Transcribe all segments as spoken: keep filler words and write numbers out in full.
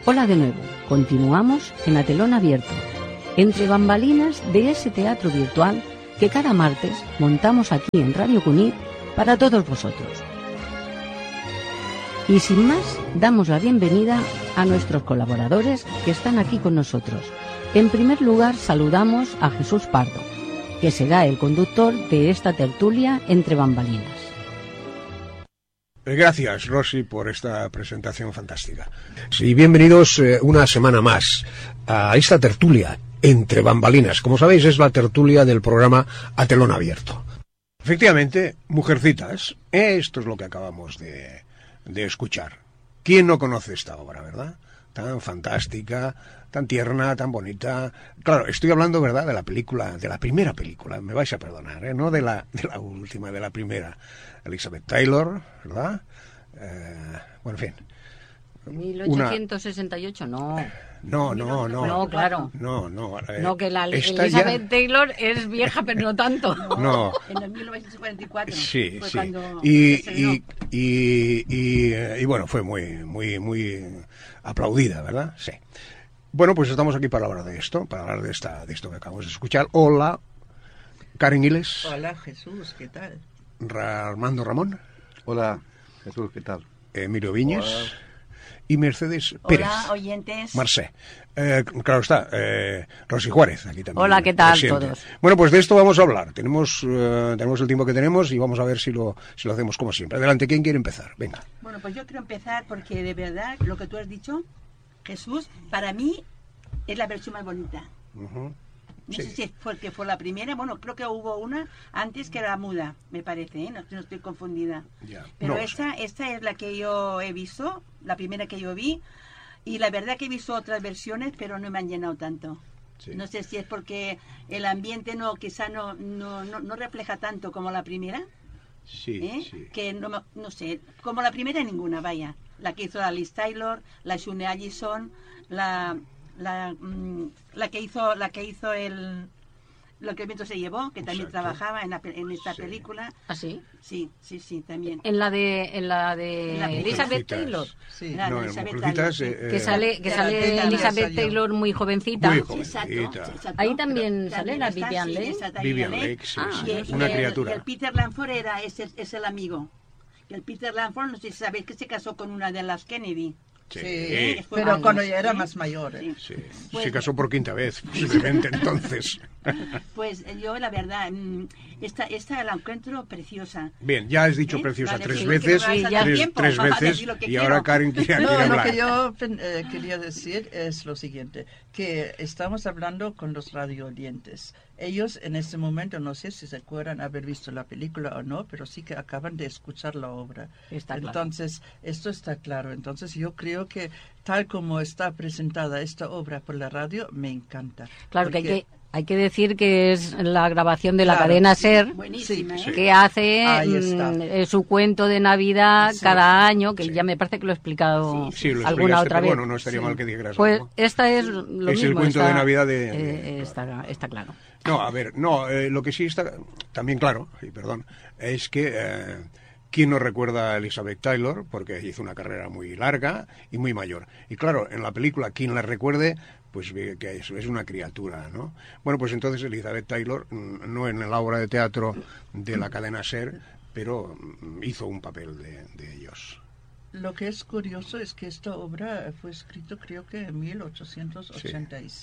Hola de nuevo, continuamos en A Telón Abierto, entre bambalinas de ese teatro virtual que cada martes montamos aquí en Radio Cunit para todos vosotros. Y sin más, damos la bienvenida a nuestros colaboradores que están aquí con nosotros. En primer lugar, saludamos a Jesús Pardo, que será el conductor de esta tertulia entre bambalinas. Gracias, Rosy, por esta presentación fantástica. Y bienvenidos eh, una semana más a esta tertulia entre bambalinas. Como sabéis, es la tertulia del programa A Telón Abierto. Efectivamente, Mujercitas, esto es lo que acabamos de, de escuchar. ¿Quién no conoce esta obra, verdad? Tan fantástica, tan tierna, tan bonita. Claro, estoy hablando, ¿verdad?, de la película, de la primera película, me vais a perdonar, ¿eh? No de la, de la última, de la primera. Elizabeth Taylor, ¿verdad? Eh, bueno, en fin. mil ochocientos sesenta y ocho, una... no. No, no, no. No, claro. No, no. Eh, no, que la Elizabeth ya... Taylor es vieja, pero no tanto. No. En el mil novecientos cuarenta y cuatro. Sí, fue sí. Cuando y, y, y, y, y bueno, fue muy, muy, muy aplaudida, ¿verdad? Sí. Bueno, pues estamos aquí para hablar de esto, para hablar de esta, de esto que acabamos de escuchar. Hola, Karen Giles. Hola, Jesús, ¿qué tal? Armando Ramón. Hola, Jesús, ¿qué tal? Emilio Viñes. Hola. Y Mercedes Pérez. Hola, oyentes. Marcé. Eh, claro está, eh, Rosy Juárez, aquí también. Hola, ¿qué tal presente. todos? Bueno, pues de esto vamos a hablar. Tenemos eh, tenemos el tiempo que tenemos y vamos a ver si lo, si lo hacemos como siempre. Adelante, ¿quién quiere empezar? Venga. Bueno, pues yo quiero empezar porque de verdad lo que tú has dicho, Jesús, para mí es la versión más bonita. Uh-huh. No Sí. sé si fue que fue la primera, bueno, creo que hubo una antes que era muda, me parece, ¿eh? no, no estoy confundida. Ya, Pero no esta, sé. esta es la que yo he visto, la primera que yo vi, y la verdad que he visto otras versiones, pero no me han llenado tanto. Sí. No sé si es porque el ambiente no, quizá no, no, no, no refleja tanto como la primera, Sí, ¿eh? sí. que no, me- no sé, como la primera ninguna, vaya. La que hizo la Liz Taylor, la Shune Allison, la la, mm, la que hizo la que hizo el lo que el viento se llevó, que también Exacto. trabajaba en, la pe- en esta Sí. película. ¿Ah, sí? Sí, sí, sí, también. En la de, en la de En la de Elizabeth Mujercitas. Taylor, Sí. La de No, en Elizabeth Mujercitas, Taylor, sí. eh, que eh, sale, que de la sale Taylor Elizabeth salió. Taylor muy jovencita. Muy Sí, exacto, jovencita. sí, exacto. Ahí también También sale la está, Vivian sí, Leigh. está Vivian Leigh. Leigh, sí, Ah, sí. Y el- Una y el- criatura. y el Peter Lanford era es el, es el amigo. Y el Peter Lanford, no sé si sabéis que se casó con una de las Kennedy. Sí. Sí, fue pero años, cuando ya era ¿eh? más mayor. ¿eh? Sí. Sí. Pues- Se casó por quinta vez, posiblemente entonces. Pues eh, yo la verdad, mm, esta, esta la encuentro preciosa. Bien, ya has dicho ¿Eh? preciosa Vale, tres sí, veces, que me vas a dar tres, tiempo tres para veces, decir lo que y ahora quiero. Karen quiere, quiere No, lo hablar. que yo eh, quería decir es lo siguiente, que estamos hablando con los radio oyentes. Ellos en este momento, no sé si se acuerdan haber visto la película o no, pero sí que acaban de escuchar la obra. Está claro. Entonces, esto está claro. Entonces, yo creo que tal como está presentada esta obra por la radio, me encanta. Claro que hay Porque- que hay que decir que es la grabación de la Claro, cadena sí, SER Buenísima, Sí, ¿eh? que hace Ahí mm, está. eh, su cuento de Navidad Sí. cada año, que Sí. ya me parece que lo he explicado Sí, Sí, lo alguna explicaste, otra pero vez. bueno, no estaría Sí. mal que dijeras Pues algo. esta es lo Es el mismo, cuento está- de Navidad de- eh, de- está, está claro. No, a ver, no, eh, lo que sí está también claro, y perdón, es que eh, ¿quién no recuerda a Elizabeth Taylor? Porque hizo una carrera muy larga y muy mayor. Y claro, en la película, quien la recuerde, pues ve que es, es una criatura, ¿no? Bueno, pues entonces Elizabeth Taylor, mm, no en la obra de teatro de la cadena SER, pero mm, hizo un papel de, de ellos. Lo que es curioso es que esta obra fue escrita creo que en mil ochocientos sesenta y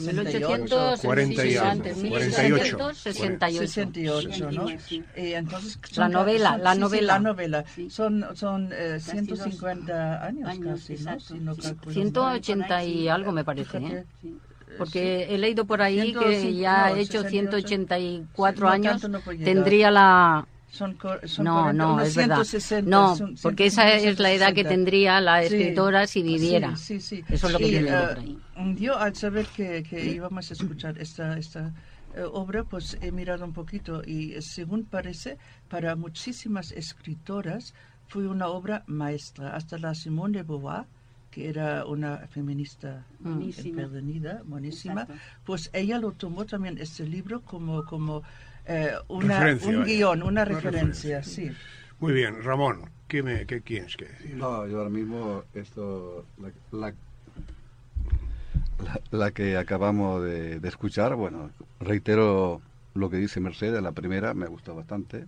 ocho. cuarenta y algo, cuarenta y ocho. sesenta y ocho. sesenta y ocho, ¿no? Sí. Y entonces La novela, son- la sí, sí, novela. la novela. Sí. Son, son eh, Casi ciento cincuenta años, años, casi, ¿no? exacto. Si no Sí. calculo ciento mal. ochenta y algo me parece, Fíjate, ¿eh? Sí. Porque he leído por ahí que ciento cinco, ya ha no, hecho sesenta y ocho. ciento ochenta y cuatro Sí, no, años, tanto no puede llegar. tendría la... Son, co- son No, cuarenta, no, unos es verdad. ciento sesenta, No, son porque esa es la edad que ciento sesenta. tendría la Sí, escritora si viviera. Sí, sí, sí. Eso es lo que Y, yo he leído eh, por ahí. Yo al saber que, que íbamos a escuchar esta, esta eh, obra, pues he mirado un poquito y eh, según parece, para muchísimas escritoras fue una obra maestra. Hasta la Simone de Beauvoir, que era una feminista Buenísima. empedernida, buenísima, Exacto. pues ella lo tomó también este libro como, como eh, una, Referencia, un vaya. guión, una, Una referencia, referencia. sí. Muy bien, Ramón, ¿qué, me, qué tienes que decir? No, yo ahora mismo esto, la, la, la, la que acabamos de, de escuchar, bueno, reitero lo que dice Mercedes, la primera me gustó bastante.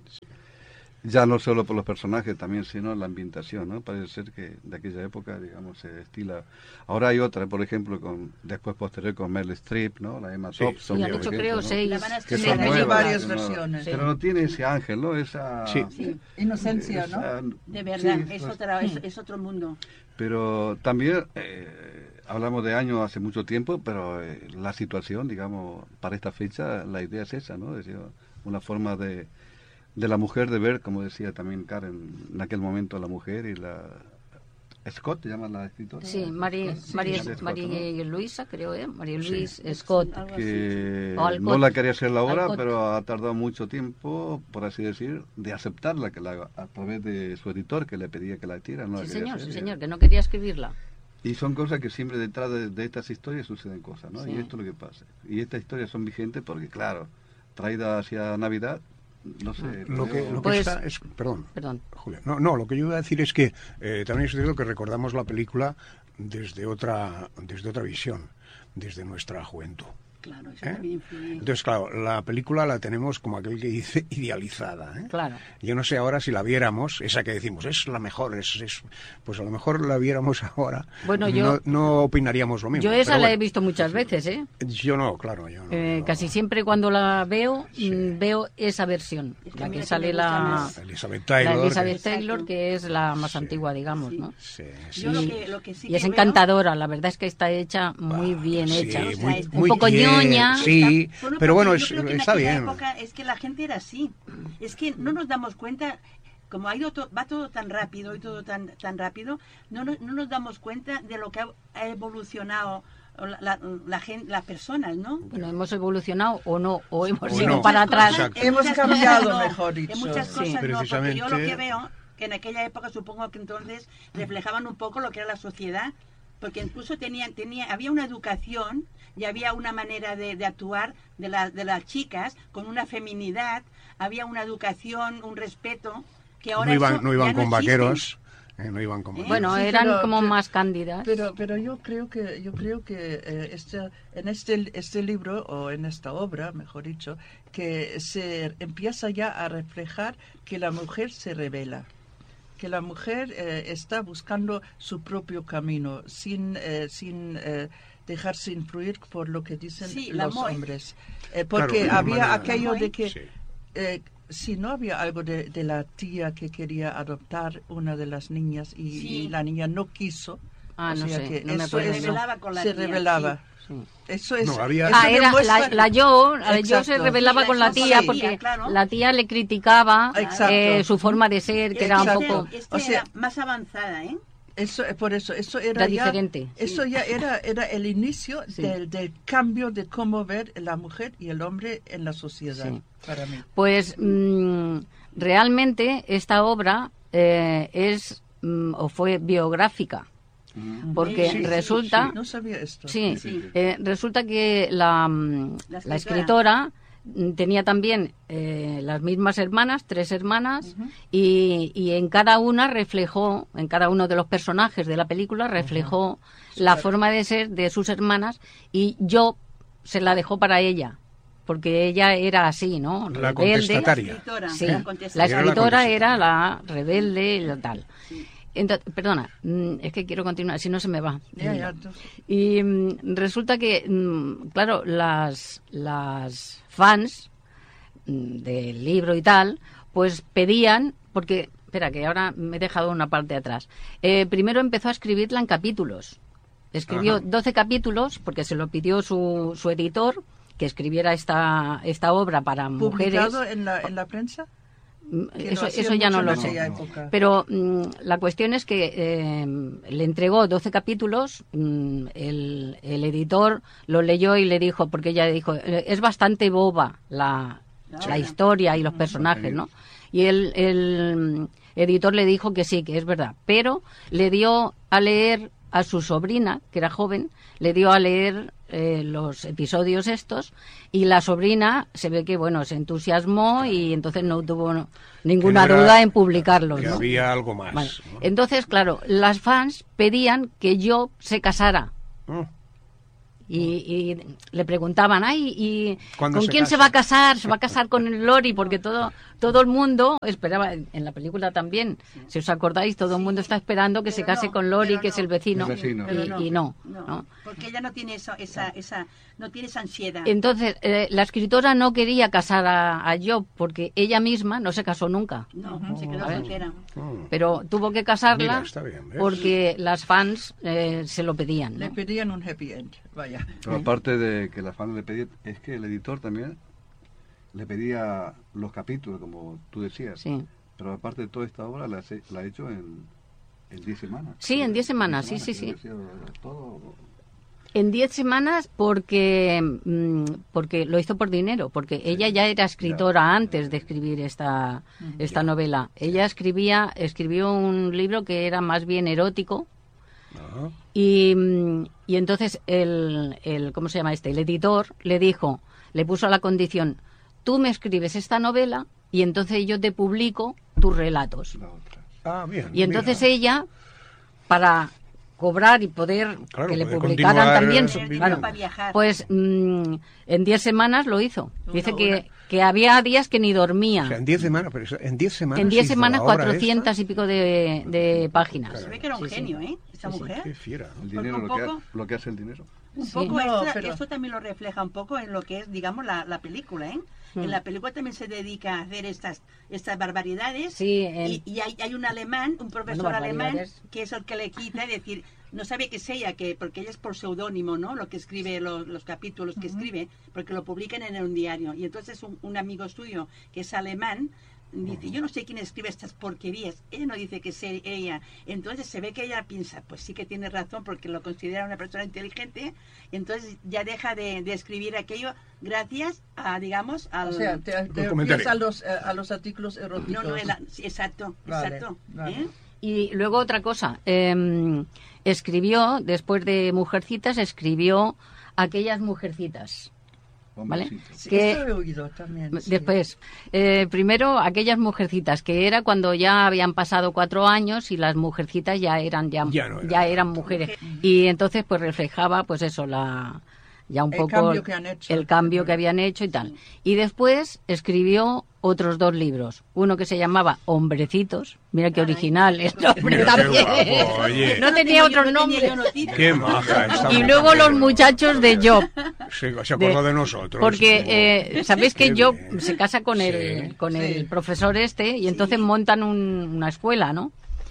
Ya no solo por los personajes también, sino la ambientación, ¿no? Parece ser que de aquella época, digamos, se estila. Ahora hay otra, por ejemplo, con después posterior con Meryl Streep, ¿no? La Emma Sí, Thompson. Y han por hecho, ejemplo, creo, ¿no? seis. La van a Que estrenar. son Hay nuevas, varias que no- versiones. Pero no tiene ese ángel, ¿no? Esa... Sí. Sí. Inocencia, ¿no? esa- De verdad, sí, es, pues, otra, es, es otro mundo. Pero también eh, hablamos de años hace mucho tiempo, pero eh, la situación, digamos, para esta fecha, la idea es esa, ¿no? Es decir, una forma de, de la mujer de ver, como decía también Karen, en aquel momento la mujer y la... Scott, ¿te llama la escritora? Sí, María, Sí, María, Scott, María Luisa, creo, ¿eh? María Sí. Luis Scott. Algo así. Que O Alcott. no la quería hacer la obra, Alcott. pero ha tardado mucho tiempo, por así decir, de aceptarla que la haga, a través de su editor que le pedía que la tira. No la Sí, quería señor, hacer, sí, y- señor, que no quería escribirla. Y son cosas que siempre detrás de, de estas historias suceden cosas, ¿no? Sí. Y esto es lo que pasa. Y estas historias son vigentes porque, claro, traídas hacia Navidad, no sé. Lo que, lo que Pues- está es... Perdón. Perdón. Julia. No, no, lo que yo iba a decir es que eh, también es cierto que recordamos la película desde otra, desde otra visión, desde nuestra juventud. Claro, eso ¿Eh? también influye. Entonces, claro, la película la tenemos como aquel que dice idealizada. ¿eh? Claro. Yo no sé ahora si la viéramos, esa que decimos, es la mejor, es, es pues a lo mejor la viéramos ahora. Bueno, no, yo- no opinaríamos lo mismo. Yo esa pero la he bueno. visto muchas veces, ¿eh? Yo no, claro, yo no. Eh, no. casi siempre cuando la veo, Sí. mm, veo esa versión, Es que la a mí que la que sale me gusta la, más. Elizabeth la Taylor. Elizabeth que- Taylor, que es la más Sí. antigua, digamos, Sí. ¿no? Sí, sí, Yo sí. lo Y- que, lo que sí Y es que veo- encantadora, la verdad es que está hecha muy Ah, bien sí, hecha. o sea, muy- es muy un poco bien, ñoña. sí, Bueno, pero bueno, porque es- yo creo que en está aquella bien. época es que la gente era así. Es que no nos damos cuenta, como ha ido to- va todo tan rápido y todo tan tan rápido, no nos, no nos damos cuenta de lo que ha, ha evolucionado la, la, la gen- las personas, ¿no? Bueno, hemos evolucionado o no, o hemos O ido no. para Muchas atrás. cosas- Exacto. en Hemos muchas cambiado, cosas no, mejor dicho. En muchas Sí. cosas no, porque yo lo Precisamente- que veo, que en aquella época supongo que entonces reflejaban un poco lo que era la sociedad, porque incluso tenían, tenía, había una educación y había una manera de, de actuar de, la, de las chicas con una feminidad, había una educación, un respeto, que ahora No iban, eso no ya iban no con existe. vaqueros. eh, no iban con vaqueros. Bueno, Sí, eran pero- como pero- más cándidas. Pero, pero yo creo que yo creo que eh, este, en este este libro o en esta obra, mejor dicho, que se empieza ya a reflejar que la mujer se revela, que la mujer eh, está buscando su propio camino sin eh, sin eh, dejarse influir por lo que dicen Sí, la los Moe. hombres, Eh, porque Claro, la había manera- aquello La de Moe. que Sí. eh, si no había algo de, de la tía que quería adoptar una de las niñas y, Sí. y la niña no quiso. Ah, o no sea sé, que no me eso- acuerdo. eso Se revelaba con la se tía, revelaba. Sí. Eso es. No, había- eso Ah, era demuestra- la, la yo, la yo se Exacto. rebelaba Sí, con la la yo tía con la porque tía, claro. la tía le criticaba Exacto. eh, su forma de ser, que Es era un este- poco... este o sea- era más avanzada, ¿eh? Eso, eh, por eso, eso era, Era ya, diferente. Eso ya era, era el inicio Sí. del, del cambio de cómo ver la mujer y el hombre en la sociedad, Sí. para mí. Pues mm, realmente esta obra eh, es mm, o fue biográfica, porque Sí, sí, resulta... No sabía esto. Sí, Sí. eh, resulta que la, mm, La la escritora. escritora mm, tenía también eh, las mismas hermanas, tres hermanas, y, y en cada una reflejó, en cada uno de los personajes de la película reflejó la forma de ser de sus hermanas, y yo se la dejó para ella, porque ella era así, ¿no? La Rebelde. contestataria. La escritora, Sí, la la contestataria. Era la escritora contestataria. era la rebelde y la tal. Entonces, perdona, mm, es que quiero continuar, si no se me va. Ya, ya, entonces- Y mm, resulta que, mm, claro, las, las fans mm, del libro y tal, pues pedían, porque, espera, que ahora me he dejado una parte atrás. Eh, primero empezó a escribirla en capítulos. Escribió Ajá. doce capítulos, porque se lo pidió su, su editor, que escribiera esta, esta obra para mujeres. ¿Publicado en la, en la prensa? Mm, Que Eso, lo hacían eso ya mucho no lo en sé. aquella época. Pero mm, la cuestión es que eh, le entregó doce capítulos, mm, el, el editor lo leyó y le dijo, porque ella dijo, "Eh, es bastante boba la, la historia y los personajes, ¿no? Y el, el mm, editor le dijo que sí, que es verdad, pero le dio a leer a su sobrina, que era joven, le dio a leer eh, los episodios estos, y la sobrina se ve que, bueno, se entusiasmó y entonces no tuvo no- ninguna Que no era- duda en publicarlos, Que ¿no? había algo más. Vale. ¿no? Entonces, claro, las fans pedían que yo se casara. Mm. Y, y le preguntaban, ay, ¿y con ¿Cuándo se quién se casa? va a casar? ¿Se va a casar con el Lori? Porque todo todo el mundo esperaba, en la película también, si os acordáis, todo el mundo está esperando que se Pero case no, con Lori, pero que es no. el vecino, El vecino. y, Pero y no, no, ¿no? porque ella no tiene eso, esa, esa, no tiene esa ansiedad. Entonces, eh, la escritora no quería casar a, a Job porque ella misma no se casó nunca. No, se quedó A ver. soltera. Mm. Pero tuvo que casarla Mira, está bien, ¿ves? porque las fans eh, se lo pedían, Le ¿no? pedían un happy end, vaya. Pero aparte de que la fan le pedía, es que el editor también le pedía los capítulos, como tú decías. Sí. Pero aparte de toda esta obra la, hace- la ha hecho en en diez semanas. Sí, en diez semanas, sí, sí, quiero sí. decir, todo- En diez semanas porque mm, porque lo hizo por dinero, porque ella ya era escritora antes de escribir esta esta novela. Ella escribía escribió un libro que era más bien erótico Ah, y, mm, y entonces el, el ¿cómo se llama este? El editor le dijo, le puso la condición, tú me escribes esta novela y entonces yo te publico tus relatos. la otra. ah, bien. Y entonces mira. ella, para cobrar y poder Claro, que le poder publicaran continuar, también, eh, su- Tener claro, dinero para viajar. pues mm, en diez semanas lo hizo. Dice Una que, hora. que había días que ni dormía. O sea, en diez semanas, pero eso- en diez semanas. En diez hizo semanas, la obra cuatrocientas y pico de, de páginas. Se ve que era un Sí, sí. genio, ¿eh? Esa esta. mujer. Qué fiera, ¿no? El Porque dinero, un lo que, poco- ha- lo que hace el dinero. Un Sí. poco, No, esto, pero- esto también lo refleja un poco en lo que es, digamos, la, la película, ¿eh? Mm. En la película también se dedica a hacer estas estas barbaridades. Sí, en- Y, y hay, hay un alemán, un profesor Bueno, alemán, barbaridades. que es el que le quita, es decir, no sabe que es ella, que porque ella es por seudónimo, ¿no? Lo que escribe, los, los capítulos que escribe, porque lo publican en un diario. Y entonces un, un amigo suyo, que es alemán, dice, yo no sé quién escribe estas porquerías. Ella no dice que es ella. Entonces se ve que ella piensa, pues sí que tiene razón porque lo considera una persona inteligente. Entonces ya deja de, de escribir aquello gracias a, digamos, al... O sea, te, te comentario. refieres a los, eh, a los artículos no, eróticos. no, era- sí, exacto, Vale, exacto. vale. ¿eh? Y luego otra cosa, eh, escribió, después de Mujercitas, escribió Aquellas Mujercitas. ¿Vale? Hombrecito. Sí, que- esto he oído también. sí. Después, eh, primero Aquellas Mujercitas, que era cuando ya habían pasado cuatro años y las mujercitas ya eran ya, Ya no eran ya eran mujeres. Y entonces pues reflejaba pues eso, la ya un El poco cambio que han hecho. el cambio que habían hecho y tal. Y después escribió otros dos libros, uno que se llamaba Hombrecitos, mira qué original el nombre Mira, qué también. guapo, oye. No tenía yo- otro no tenía nombre. yo noticia. Qué maja esta Y mujer. luego los muchachos de Job. Se, se acordó de, nosotros. Porque eh, sabéis que Qué Job bien. se casa con Sí. el con Sí. el profesor este y entonces Sí. montan un- una escuela, ¿no?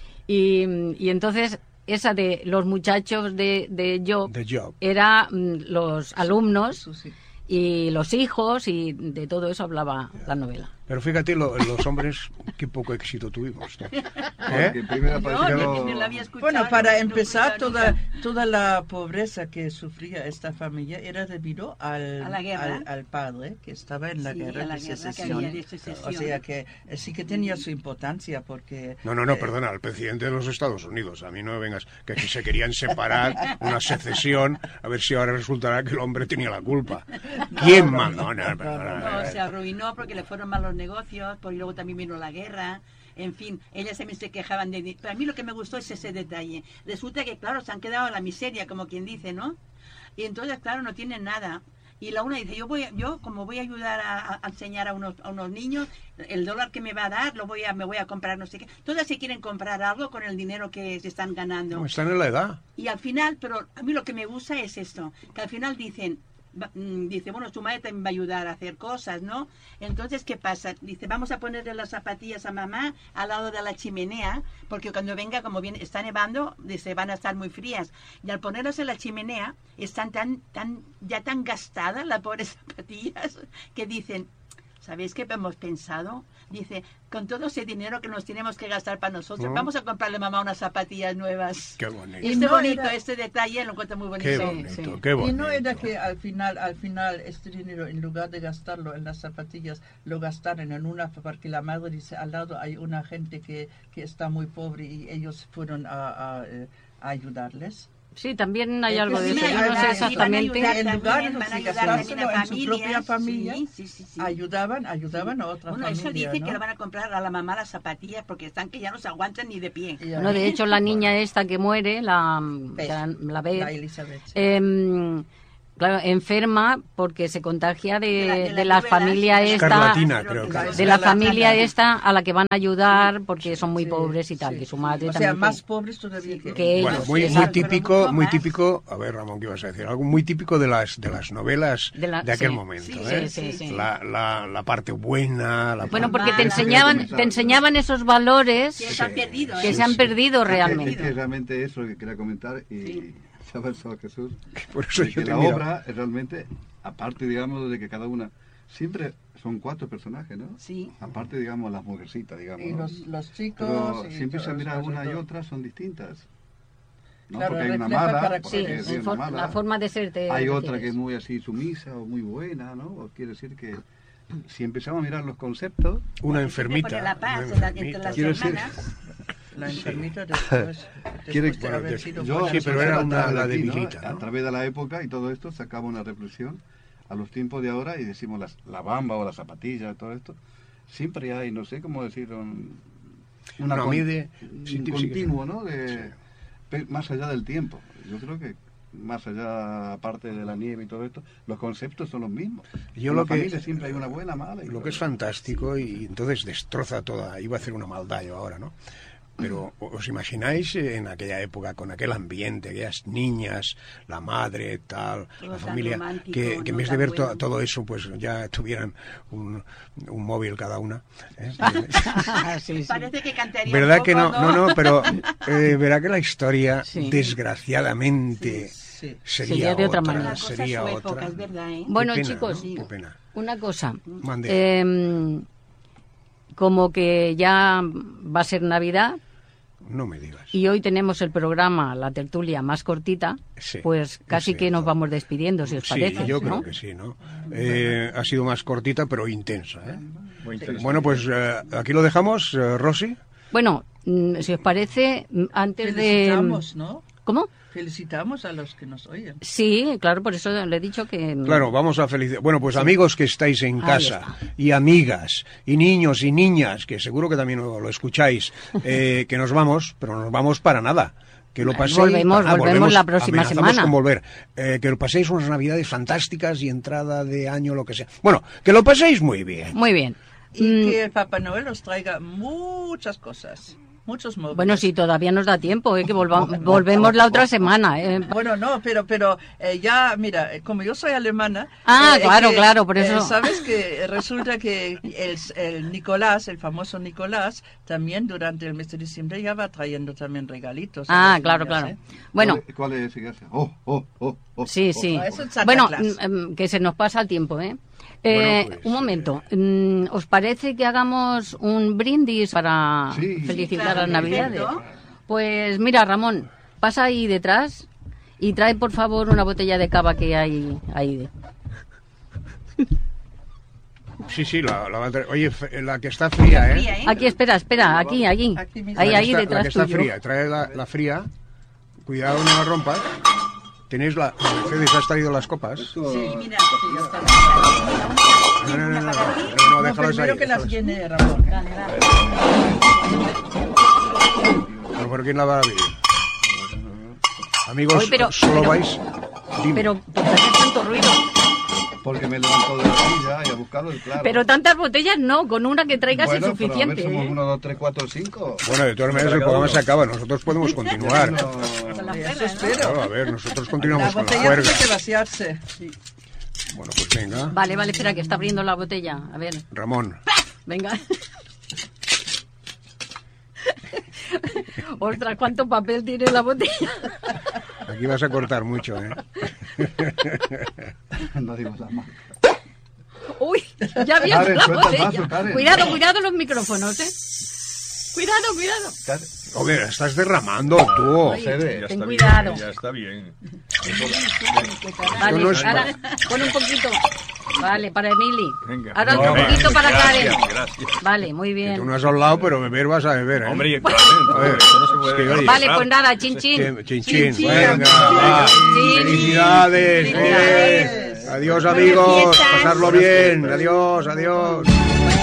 Y, y entonces esa de los muchachos de, de Job The Job. era mm, los alumnos Eso sí. y los hijos y de todo eso hablaba la novela. Pero fíjate, lo- los hombres, qué poco éxito tuvimos, ¿no? Porque ¿Eh? primero No, apareció... ni- ni la había escuchado, Bueno, ni para lo he empezar, escuchado toda, nunca. toda la pobreza que sufría esta familia era debido al, A la guerra. al, al padre que estaba en la Sí, guerra a la de guerra que secesión. había de secesión. O sea que eh, sí que tenía su importancia porque... No, no, no, eh, perdona, el presidente de los Estados Unidos. A mí no me vengas, que aquí se querían separar, una secesión, a ver si ahora resultará que el hombre tenía la culpa. ¿Quién mandó? No, no, perdona. No, se arruinó porque le fueron malos negocios, porque luego también vino la guerra. En fin, ellas también se quejaban de... Pero a mí lo que me gustó es ese detalle. Resulta que, claro, se han quedado en la miseria, como quien dice, ¿no? Y entonces, claro, no tienen nada. Y la una dice, yo voy, yo como voy a ayudar a, a enseñar a unos, a unos niños, el dólar que me va a dar, lo voy a, me voy a comprar no sé qué. Todas se quieren comprar algo con el dinero que se están ganando. No, están en la edad. Y al final, pero a mí lo que me gusta es esto, que al final dicen, va- mm, dice, bueno, tu madre también va a ayudar a hacer cosas, ¿no? Entonces, ¿qué pasa? Dice, vamos a ponerle las zapatillas a mamá al lado de la chimenea, porque cuando venga, como bien está nevando, dice, van a estar muy frías. Y al ponerlas en la chimenea, están tan, tan, ya tan gastadas las pobres zapatillas, que dicen, ¿sabéis qué hemos pensado? Dice, con todo ese dinero que nos tenemos que gastar para nosotros, ¿Mm? vamos a comprarle a mamá unas zapatillas nuevas. Qué bonito. Y este no bonito, era- este detalle lo encuentro muy bonito. Qué Sí, bonito, sí. qué bonito. Y no era que al final, al final este dinero, en lugar de gastarlo en las zapatillas, lo gastaron en una, porque la madre dice, al lado hay una gente que, que está muy pobre y ellos fueron a, a, eh, a ayudarles. Sí, también hay Eh, algo que de sí, eso. Yo no ayudar, sé sí, van a exactamente. ayudar. En lugar también, de van a ayudar gastárselo también a en su familias, propia familia, sí, sí, sí, sí. ayudaban, ayudaban a otra Bueno, familia. eso dice ¿no? que le van a comprar a la mamá las zapatillas porque están que ya no se aguantan ni de pie. Y, No, de hecho, la niña esta que muere, la, Beth, la, la Beth, la Elizabeth. em, claro, enferma porque se contagia de, De la- de de la la viruela familia esta, Escarlatina, creo que. de la familia Escarlatina. esta a la que van a ayudar porque son muy Sí, pobres y tal, sí. que su madre O sea, también. más pobres todavía que, que Bueno, ellos, muy, muy exacto. típico, Pero muy mucho más. típico, a ver Ramón, ¿qué ibas a decir? Algo muy típico de las de las novelas de, De la- aquel sí, momento, sí, ¿eh? sí, sí, sí. La, la, la parte buena, la Bueno, parte- porque te Ah, enseñaban, te enseñaban esos valores Que se han perdido, que ¿eh? se han perdido Es realmente. que realmente eso lo que quería comentar y se ha avanzado Jesús. Por eso de yo que te la miro. obra es realmente, aparte, digamos, de que cada una, siempre son cuatro personajes, ¿no? Sí. Aparte, digamos, las mujercitas, digamos. y ¿no? los, los chicos. Pero y siempre se todos mira los una y otros. otra son distintas. ¿no? Claro, porque hay una refleja mala, para- porque Sí, hay en una for- mala, la forma de ser te hay otra refieres. que es muy así sumisa o muy buena, ¿no? O quiere decir que si empezamos a mirar los conceptos, Una Siempre enfermita. pone la paz una en la- entre enfermita. las Quiero decir- hermanas. La enfermita después, Quiere- después de bueno, haber de- sido yo buena sí, pero era persona. una- la aquí, ¿no? debilita, ¿no? A través de la época y todo esto sacaba una reflexión a los tiempos de ahora y decimos las, la bamba o la zapatilla, todo esto. Siempre hay, no sé cómo decir, un, una No, a con- mí de- un sí, sí, continuo, ¿no? De, Sí. pe- más allá del tiempo. Yo creo que más allá, aparte de la nieve y todo esto, los conceptos son los mismos. Yo En lo la que- familia siempre hay una buena, mala. Y Lo todo que es eso. fantástico y entonces destroza toda, iba a hacer una maldad yo ahora, ¿no? Pero os imagináis eh, en aquella época, con aquel ambiente, aquellas niñas, la madre, tal, Todo la tan familia, romántico, que, que en no vez de tan ver to- bueno. todo eso, pues ya tuvieran un, un móvil cada una. ¿eh? Sí, sí. Parece que cantaría ¿Verdad un que no? poco, No, no, pero eh, verá que la historia, Sí. desgraciadamente, Sí. sería, Sería de otra otra, manera. Las cosas sería su otra. época, es verdad, ¿eh? Bueno, Qué pena, chicos, ¿no? Qué pena. una cosa. Mande. Eh, como que ya va a ser Navidad No me digas. y hoy tenemos el programa, la tertulia más cortita, Sí, pues casi sí, que nos todo. vamos despidiendo, si os Sí, parece. yo ¿no? creo que sí, ¿no? Eh, ha sido más cortita, pero intensa, ¿eh? Muy interesante. Bueno, pues eh, aquí lo dejamos, eh, Rosy. Bueno, mm, si os parece, mm, antes de... Felicitamos, ¿no? ¿Cómo? Felicitamos a los que nos oyen. Sí, claro, por eso le he dicho que... mm, Claro, vamos a felicitar. Bueno, pues amigos que estáis en Ahí casa, y amigas, y niños y niñas, que seguro que también lo, lo escucháis, eh, que nos vamos, pero no nos vamos para nada. Que lo paséis. Volvemos, Ah, volvemos la próxima amenazamos semana. con volver. Eh, que lo paséis unas navidades fantásticas y entrada de año, lo que sea. Bueno, que lo paséis muy bien. Muy bien. Y Mm, que el Papá Noel os traiga muchas cosas, muchos móviles. Bueno, sí, todavía nos da tiempo, ¿eh? Que volva- volvemos la otra semana. ¿eh? Bueno, no, pero pero eh, ya, mira, eh, como yo soy alemana... Ah, eh, claro, que, claro, por eso- eh, Sabes que resulta que el, el Nicolás, el famoso Nicolás, también durante el mes de diciembre ya va trayendo también regalitos. a Ah, las claro, niñas, claro. ¿eh? Bueno, ¿Cuál, cuál es ese que hace? Oh, oh, oh, oh, sí, oh. sí. Ah, eso es Santa Bueno, Claus. mm, mm, que se nos pasa el tiempo, ¿eh? Eh, Bueno, pues, un momento, mm, ¿os parece que hagamos un brindis para Sí. felicitar Claro, las Navidades? perfecto. Pues mira, Ramón, pasa ahí detrás y trae por favor una botella de cava que hay ahí. Sí, sí, la, la va a traer. Oye, fe- la que está fría, ¿eh? Fría, ¿eh? Aquí, espera, espera, aquí, aquí. Aquí mismo. Ahí, La que ahí está- detrás La que está tuyo. fría, trae la, la fría. Cuidado, no la rompas. Tenéis la... Mercedes, ¿has traído las copas? Sí, mira, sí, ya está. No, no, no, no, no, no, No, déjalas primero ahí. que las déjalas. llene Ramón. Pero ¿por quién la va a abrir? Amigos, Oye, pero- solo pero- vais... Dime. Pero, ¿por qué haces tanto ruido? Porque me he levantado de la silla y he buscado el claro. Pero tantas botellas no, con una que traigas bueno, es suficiente. Pero a ver, somos ¿eh? uno, dos, tres, cuatro, cinco. Bueno, de todas maneras el programa se acaba, nosotros podemos continuar. No, Eso espero. Claro, a ver, nosotros La continuamos con la botella tiene juerga. que vaciarse. Bueno, pues venga, Vale, vale, espera, que está abriendo la botella. A ver, Ramón. venga. Ostras, ¿cuánto papel tiene la botella? Aquí vas a cortar mucho, ¿eh? no digo nada más. Uy, ya había Karen, la suelta el botella. vaso, Karen. Cuidado, cuidado los micrófonos, ¿eh? Cuidado, cuidado. Joder, estás derramando tú. Ay, Fede, Ya ten está cuidado. bien, ya está bien. Vale, no es ahora mal. pon un poquito. Vale, para Emily. Venga. Ahora No, otro venga, poquito para gracias, Karen. gracias. Vale, muy Que bien. tú no has hablado, pero beber vas a beber, ¿eh? Hombre, Pues- claro, A ver, esto no se es puede. que, oye, Vale, pues nada, chin chin. Chin, chin, Chin, chin. chin. Venga, va. Chin. Felicidades. Felicidades. bien. Adiós, amigos. fiestas. Pasarlo bien. Adiós, adiós.